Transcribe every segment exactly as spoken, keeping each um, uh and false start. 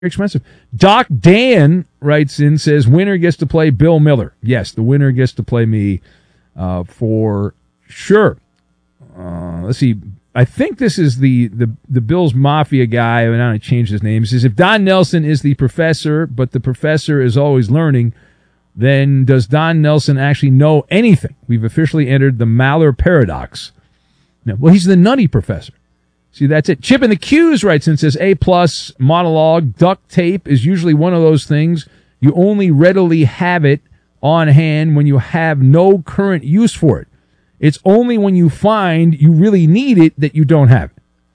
expensive. Doc Dan writes in, says, winner gets to play Bill Miller. Yes, the winner gets to play me uh, for sure. Uh, let's see. I think this is the, the, the Bills Mafia guy, and I changed his name. He says, if Don Nelson is the professor, but the professor is always learning, then does Don Nelson actually know anything? We've officially entered the Maller paradox. No, well, he's the nutty professor. See, that's it. Chip in the Q's writes in and says, A plus monologue, duct tape is usually one of those things. You only readily have it on hand when you have no current use for it. It's only when you find you really need it that you don't have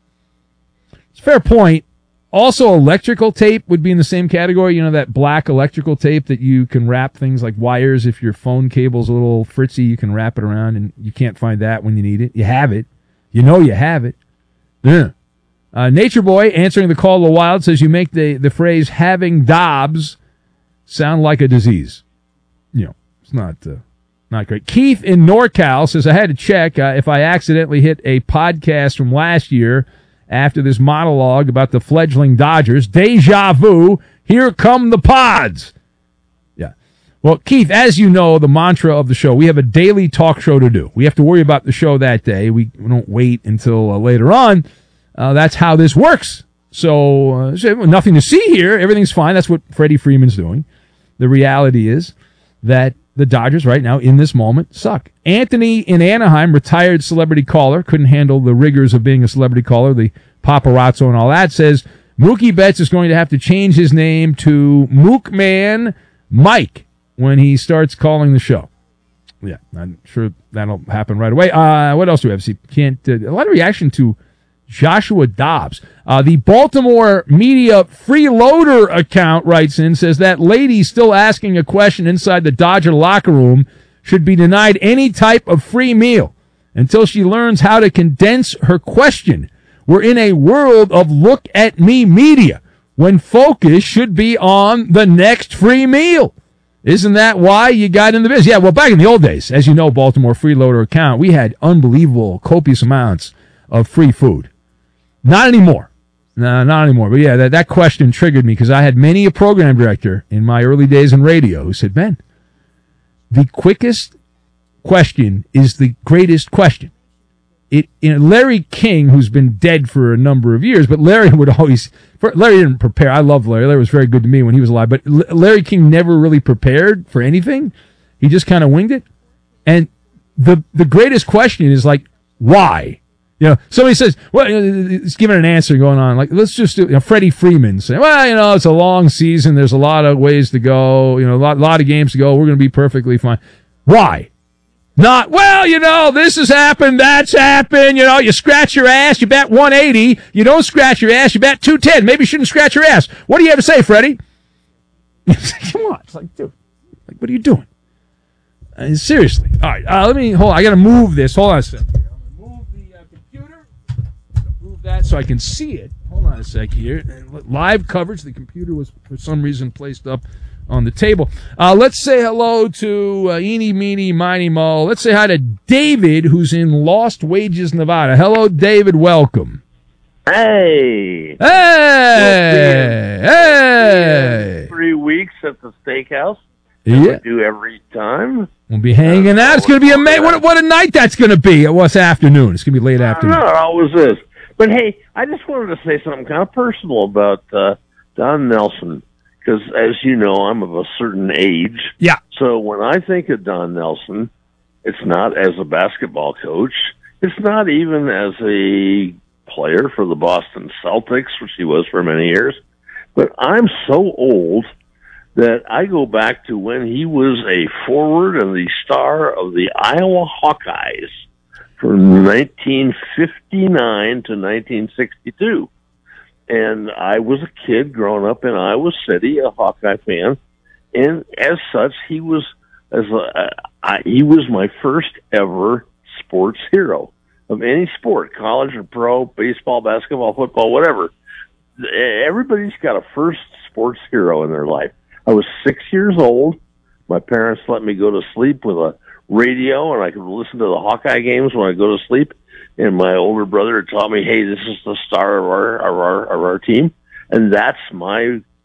it. It's a fair point. Also, electrical tape would be in the same category. You know, that black electrical tape that you can wrap things like wires. If your phone cable's a little fritzy, you can wrap it around, and you can't find that when you need it. You have it. You know you have it. Yeah. Uh, Nature Boy, answering the call of the wild, says you make the, the phrase having Dobbs sound like a disease. You know, it's not uh, not great. Keith in NorCal says, I had to check uh, if I accidentally hit a podcast from last year after this monologue about the fledgling Dodgers. Deja vu. Here come the pods. Yeah. Well, Keith, as you know, the mantra of the show, we have a daily talk show to do. We have to worry about the show that day. We, we don't wait until uh, later on. Uh, that's how this works. So, uh, so nothing to see here. Everything's fine. That's what Freddie Freeman's doing. The reality is that the Dodgers right now in this moment suck. Anthony in Anaheim, retired celebrity caller, couldn't handle the rigors of being a celebrity caller, the paparazzo and all that, says Mookie Betts is going to have to change his name to Mookman Mike when he starts calling the show. Yeah, I'm sure that'll happen right away. Uh, what else do we have? See, can't uh, a lot of reaction to Joshua Dobbs. Uh, the Baltimore Media Freeloader account writes in, says that lady still asking a question inside the Dodger locker room should be denied any type of free meal until she learns how to condense her question. We're in a world of look at me media when focus should be on the next free meal. Isn't that why you got in the business? Yeah, well, back in the old days, as you know, Baltimore Freeloader account, we had unbelievable, copious amounts of free food. Not anymore. No, not anymore. But yeah, that, that question triggered me because I had many a program director in my early days in radio who said, Ben, the quickest question is the greatest question. It, you know, Larry King, who's been dead for a number of years, but Larry would always, for, Larry didn't prepare. I love Larry. Larry was very good to me when he was alive, but L- Larry King never really prepared for anything. He just kind of winged it. And the the greatest question is like, why? You know, somebody says, well, it's giving an answer going on. Like, let's just do, you know, Freddie Freeman saying, well, you know, it's a long season. There's a lot of ways to go. You know, a lot, lot of games to go. We're going to be perfectly fine. Why? Not, well, you know, this has happened. That's happened. You know, you scratch your ass. You bat one eighty. You don't scratch your ass. You bat two ten. Maybe you shouldn't scratch your ass. What do you have to say, Freddie? Come on. It's like, dude, like, what are you doing? Uh, seriously. All right. Uh, let me, hold on. I got to move this. Hold on a second. That so I can see it. Hold on a sec here. Live coverage. The computer was for some reason placed up on the table. Uh, let's say hello to uh, Eeny, Meeny, Miny, Mo. Let's say hi to David, who's in Lost Wages, Nevada. Hello, David. Welcome. Hey. Hey. We'll hey. Three weeks at the steakhouse. Yeah. We do every time. We'll be hanging out. It's going to be amazing. What, what a night that's going to be. Well, it's afternoon. It's going to be late afternoon. No, it always is. But, hey, I just wanted to say something kind of personal about uh, Don Nelson, because, as you know, I'm of a certain age. Yeah. So when I think of Don Nelson, it's not as a basketball coach. It's not even as a player for the Boston Celtics, which he was for many years. But I'm so old that I go back to when he was a forward and the star of the Iowa Hawkeyes from nineteen fifty-nine to nineteen sixty-two. And I was a kid growing up in Iowa City, a Hawkeye fan. And as such, he was as a, I, he was my first ever sports hero of any sport, college or pro, baseball, basketball, football, whatever. Everybody's got a first sports hero in their life. I was six years old. My parents let me go to sleep with a radio, and I could listen to the Hawkeye games when I go to sleep. And my older brother taught me, hey, this is the star of our of our of our team, and that's my